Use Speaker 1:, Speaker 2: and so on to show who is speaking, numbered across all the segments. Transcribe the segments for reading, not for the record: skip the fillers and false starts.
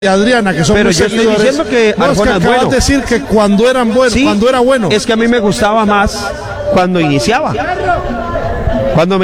Speaker 1: y Adriana, que son
Speaker 2: pero
Speaker 1: muy
Speaker 2: yo
Speaker 1: seguidores.
Speaker 2: estoy diciendo que
Speaker 1: no, es que
Speaker 2: Arjona es
Speaker 1: acabas
Speaker 2: bueno.
Speaker 1: de decir que cuando eran buenos,
Speaker 2: Sí,
Speaker 1: cuando era bueno.
Speaker 2: Es que a mí me gustaba más cuando iniciaba. Cuando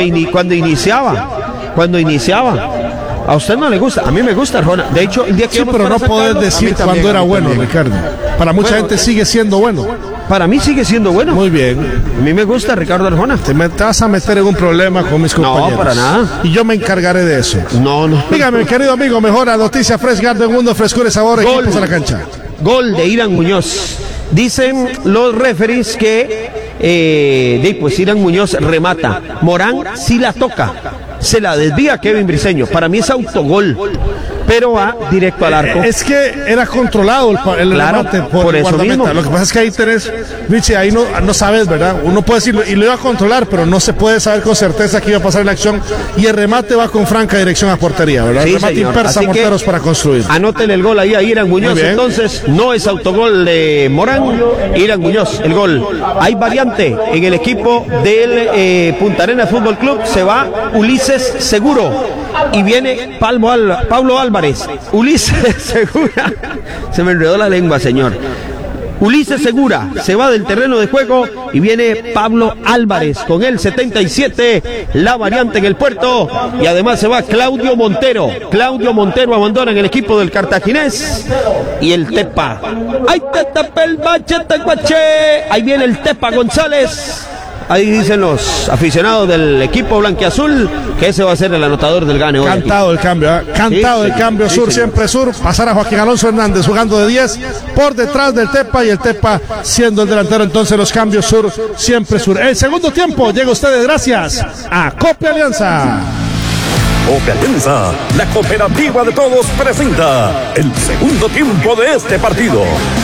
Speaker 2: iniciaba. A usted no le gusta, a mí me gusta Arjona. De hecho, el día que
Speaker 1: Sí, pero no podés decir cuando era bueno, Ricardo. Para mucha gente sigue siendo bueno.
Speaker 2: Para mí sigue siendo bueno.
Speaker 1: Muy bien.
Speaker 2: A mí me gusta Ricardo Arjona.
Speaker 1: Te vas a meter en un problema con mis compañeros.
Speaker 2: No, para nada.
Speaker 1: Y yo me encargaré de eso.
Speaker 2: No.
Speaker 1: Dígame, querido amigo, mejora noticia Fresh Garden Mundo, frescura y sabor,
Speaker 2: Gol.
Speaker 1: equipos a la cancha.
Speaker 2: Gol de Irán Muñoz. Dicen los referees que pues Irán Muñoz remata. Morán sí la toca. Se la desvía Kevin Briseño. Para mí es autogol, pero va directo al arco.
Speaker 1: Es que era controlado el
Speaker 2: Claro,
Speaker 1: remate
Speaker 2: por
Speaker 1: el
Speaker 2: eso
Speaker 1: guardameta.
Speaker 2: mismo.
Speaker 1: Lo que pasa es que ahí tenés, Richie, ahí no sabes, ¿verdad? Uno puede decirlo y lo iba a controlar, pero no se puede saber con certeza que iba a pasar la acción. Y el remate va con franca dirección a portería, ¿verdad?
Speaker 2: Sí,
Speaker 1: el remate
Speaker 2: señor.
Speaker 1: impersa
Speaker 2: Así
Speaker 1: morteros
Speaker 2: que
Speaker 1: para construir.
Speaker 2: Anoten el gol ahí a Irán Muñoz. Entonces no es autogol de Morán. Irán Muñoz, el gol. Hay variante en el equipo del Punta Arenas Fútbol Club. Se va Ulises Seguro y viene Pablo Álvarez. Ulises Segura. Se me enredó la lengua, señor. Ulises Segura se va del terreno de juego y viene Pablo Álvarez con el 77, la variante en el puerto, y además se va Claudio Montero. Claudio Montero abandona en el equipo del Cartaginés y el Tepa. ¡Ay, te tapé el machete, guache! Ahí viene el Tepa González. Ahí dicen los aficionados del equipo blanquiazul que ese va a ser el anotador del gane hoy.
Speaker 1: Cantado el cambio, ¿eh? Cantado
Speaker 2: Sí,
Speaker 1: el cambio,
Speaker 2: sí,
Speaker 1: Sur,
Speaker 2: señor.
Speaker 1: siempre Sur. Pasar a Joaquín Alonso Hernández jugando de 10 por detrás del Tepa y el Tepa siendo el delantero. Entonces los cambios Sur, siempre Sur. El segundo tiempo llega a ustedes gracias a Cope Alianza.
Speaker 3: Cope Alianza, la cooperativa de todos, presenta el segundo tiempo de este partido.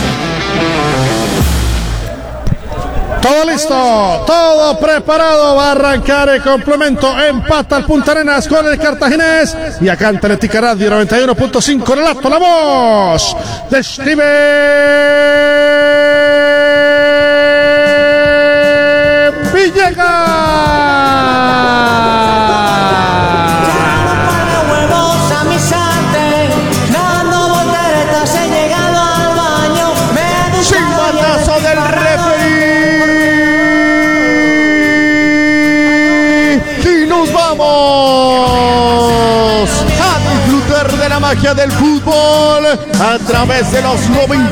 Speaker 1: Todo listo, todo preparado, va a arrancar el complemento, empata el Punta Arenas con el Cartaginés y acá en Atlética Radio 91.5 relato la voz de Steven Villegas. Silbatazo del y nos vamos a disfrutar de la magia del fútbol a través de los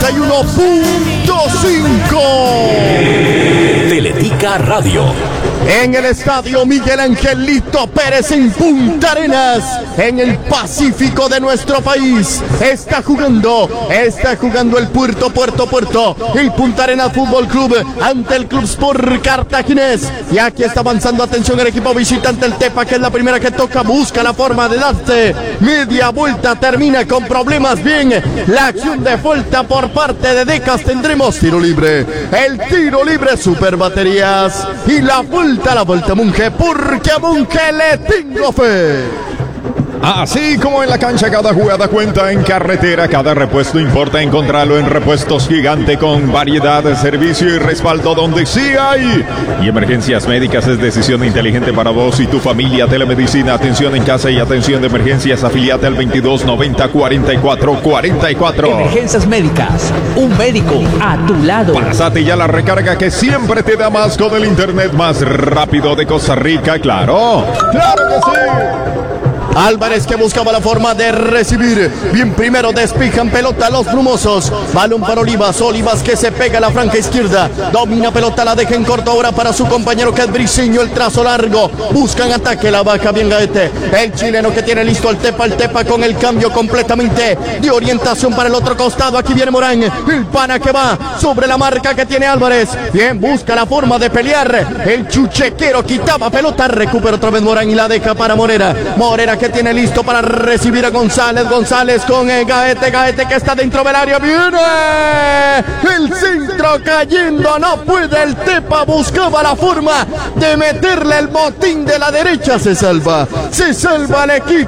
Speaker 1: 91.5
Speaker 3: Teletica Radio.
Speaker 1: en el estadio Miguel Angelito Pérez en Punta Arenas, en el Pacífico de nuestro país. Está jugando el Puerto, el Punta Arenas Fútbol Club ante el Club Sport Cartaginés. Y aquí está avanzando, atención, el equipo visitante, el Tepa, que es la primera que toca, busca la forma de darse media vuelta, termina con problemas. Bien, la acción de falta por parte de Decas. Tendremos tiro libre, el tiro libre, Super Baterías y la vuelta Monge, porque a Monge le tengo fe.
Speaker 4: Así como en la cancha, cada jugada cuenta. En carretera, cada repuesto importa. Encontrarlo en Repuestos Gigante, con variedad de servicio y respaldo donde sí hay. Y emergencias médicas es decisión inteligente para vos y tu familia. Telemedicina, atención en casa y atención de emergencias. Afiliate al 2290 44 44.
Speaker 5: Emergencias médicas, un médico a tu lado.
Speaker 4: Pásate ya la recarga que siempre te da más con el internet más rápido de Costa Rica. ¡Claro! ¡Claro que sí!
Speaker 1: Álvarez, que buscaba la forma de recibir. Bien, primero despejan pelota los brumosos. Balón para Olivas. Olivas que se pega a la franja izquierda. Domina pelota, la deja en corto ahora para su compañero que es Briseño. El trazo largo. Buscan ataque, la baja bien Gaete. El chileno que tiene listo el Tepa con el cambio completamente de orientación para el otro costado. Aquí viene Morán. El pana que va sobre la marca que tiene Álvarez. Bien, busca la forma de pelear. El chuchequero quitaba pelota. Recupera otra vez Morán y la deja para Morera. Morera que tiene listo para recibir a González. González con Gaete que está dentro del área. Viene el centro cayendo. No puede el Tepa. Buscaba la forma de meterle el botín de la derecha. Se salva el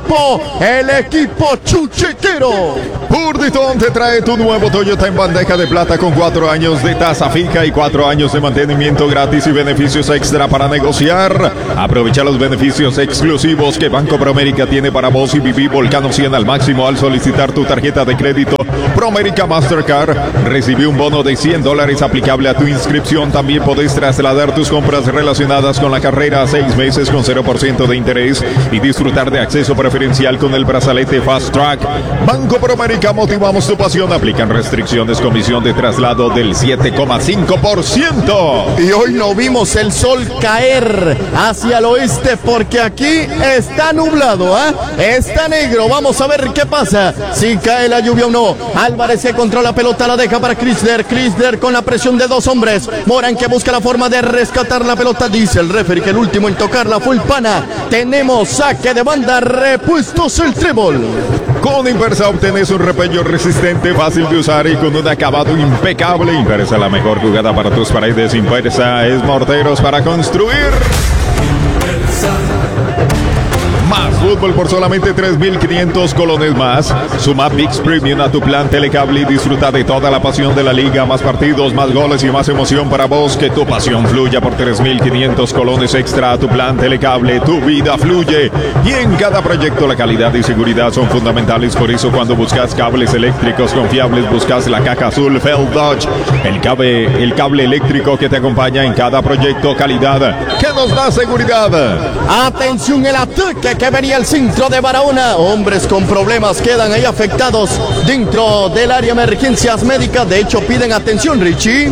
Speaker 1: equipo chuchequero.
Speaker 4: Urditón te trae tu nuevo Toyota en bandeja de plata con 4 años de tasa fija y 4 años de mantenimiento gratis y beneficios extra para negociar. Aprovecha los beneficios exclusivos que Banco Promérica Promérica tiene para vos y viví Volcano 100 al máximo al solicitar tu tarjeta de crédito Promérica Mastercard. Recibí un bono de $100 aplicable a tu inscripción. También podés trasladar tus compras relacionadas con la carrera a 6 meses con 0% de interés y disfrutar de acceso preferencial con el brazalete Fast Track. Banco Promérica, motivamos tu pasión. Aplican restricciones, comisión de traslado del 7,5%.
Speaker 1: Y hoy no vimos el sol caer hacia el oeste porque aquí está nublado, está negro. Vamos a ver qué pasa, si cae la lluvia o no. Álvarez que controla la pelota, la deja para Chrysler con la presión de 2 hombres. Morán que busca la forma de rescatar la pelota. Dice el referee que el último en tocarla fue el pana. Tenemos saque de banda, repuestos el trébol.
Speaker 4: Con Impersa obtenés un repello resistente, fácil de usar y con un acabado impecable. Impersa, la mejor jugada para tus paredes. Impersa es morteros para construir. Más fútbol por solamente 3,500 colones más. Suma ViX Premium a tu plan Telecable y disfruta de toda la pasión de la liga. Más partidos, más goles y más emoción para vos. Que tu pasión fluya por 3,500 colones extra a tu plan Telecable. Tu vida fluye. Y en cada proyecto la calidad y seguridad son fundamentales. Por eso cuando buscas cables eléctricos confiables, buscas la caja azul Feld Dodge. El cable eléctrico que te acompaña en cada proyecto. Calidad que nos da seguridad.
Speaker 1: Atención, el ataque que venía el centro de Barahona. Hombres con problemas quedan ahí afectados dentro del área de emergencias médicas. De hecho, piden atención, Richie.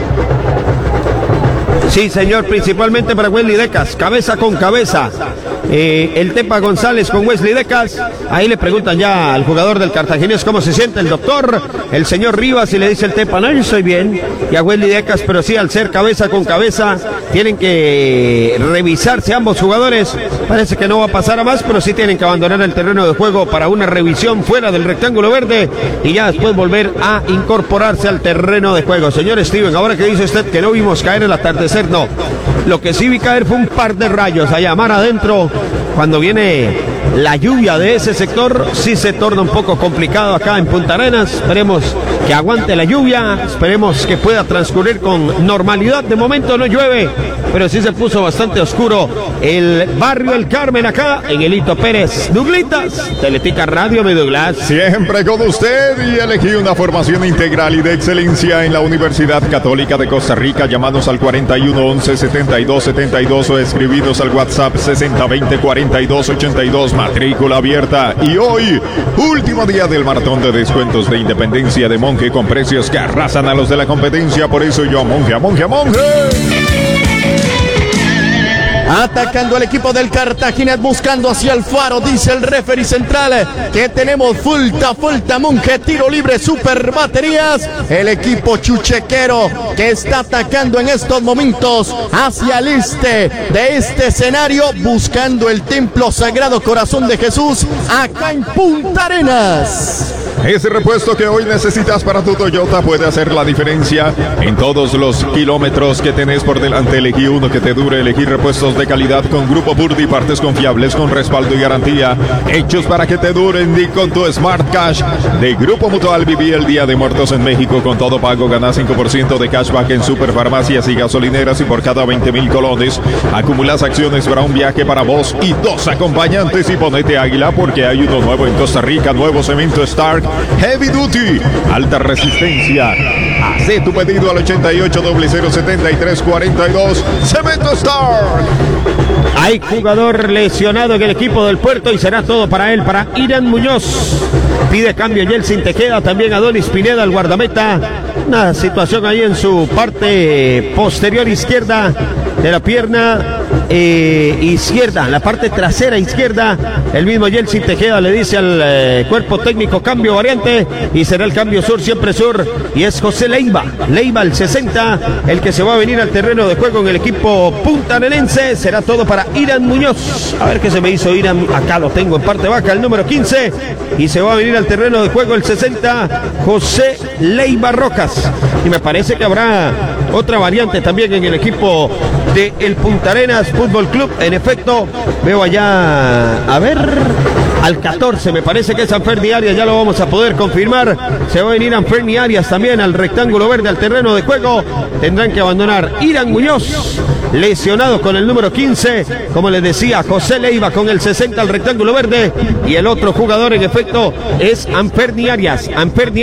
Speaker 2: Sí, señor, principalmente para Wesley Decas, cabeza con cabeza. El Tepa González con Wesley Decas. Ahí le preguntan ya al jugador del Cartaginés cómo se siente el doctor, el señor Rivas, y le dice el Tepa, no, yo estoy bien. Y a Wesley Decas, pero sí, al ser cabeza con cabeza, tienen que revisarse ambos jugadores. Parece que no va a pasar a más, pero sí tienen que abandonar el terreno de juego para una revisión fuera del rectángulo verde y ya después volver a incorporarse al terreno de juego. Señor Steven, ahora que dice usted que no vimos caer el atardecer, no. Lo que sí vi caer fue un par de rayos allá mar adentro. Cuando viene la lluvia de ese sector, sí se torna un poco complicado acá en Punta Arenas. Esperemos que aguante la lluvia, esperemos que pueda transcurrir con normalidad. De momento no llueve, pero sí se puso bastante oscuro el barrio El Carmen acá en Elito Pérez. Nublitas, Teletica Radio, mi Douglas.
Speaker 4: Siempre con usted y elegí una formación integral y de excelencia en la Universidad Católica de Costa Rica. Llamanos al 41 11 72 72 o escribinos al WhatsApp 60 20 42 82. Matrícula abierta. Y hoy, último día del maratón de descuentos de Independencia de Monje con precios que arrasan a los de la competencia. Por eso yo, Monje.
Speaker 1: Atacando al equipo del Cartaginés, buscando hacia el faro, dice el referee central que tenemos falta, Monje, tiro libre, super baterías. El equipo chuchequero que está atacando en estos momentos hacia el este de este escenario, buscando el templo Sagrado Corazón de Jesús acá en Punta Arenas.
Speaker 4: Ese repuesto que hoy necesitas para tu Toyota puede hacer la diferencia en todos los kilómetros que tenés por delante. Elegí uno que te dure, elegí repuestos de calidad con Grupo Burdi, partes confiables con respaldo y garantía, hechos para que te duren. Y con tu Smart Cash de Grupo Mutual, viví el Día de Muertos en México. Con todo pago ganás 5% de cashback en superfarmacias y gasolineras, y por cada 20,000 colones acumulas acciones para un viaje para vos y 2 acompañantes. Y ponete águila porque hay uno nuevo en Costa Rica, nuevo cemento Stark Heavy Duty, alta resistencia. Hacé tu pedido al 88 0073 42. Cemento Stark.
Speaker 2: Hay jugador lesionado en el equipo del Puerto y será todo para él, para Irán Muñoz. Pide cambio Yeltsin Tejeda, también Adonis Pineda, el guardameta. Una situación ahí en su parte posterior izquierda de la pierna izquierda, la parte trasera izquierda. El mismo Yeltsin Tejeda le dice al cuerpo técnico cambio variante y será el cambio sur, siempre sur, y es José Leiva el 60, el que se va a venir al terreno de juego en el equipo puntarenense. Será todo para Irán Muñoz. A ver qué se me hizo Irán, acá lo tengo en parte baja, el número 15, y se va a venir al terreno de juego el 60, José Leiva Rocas. Y me parece que habrá otra variante también en el equipo de el Punta Arenas Fútbol Club. En efecto, veo allá, a ver, al 14, me parece que es Anferni Arias, ya lo vamos a poder confirmar. Se va a venir Anferni Arias también al rectángulo verde, al terreno de juego. Tendrán que abandonar Irán Muñoz, lesionado con el número 15, como les decía, José Leiva con el 60 al rectángulo verde, y el otro jugador en efecto es Anferni Arias.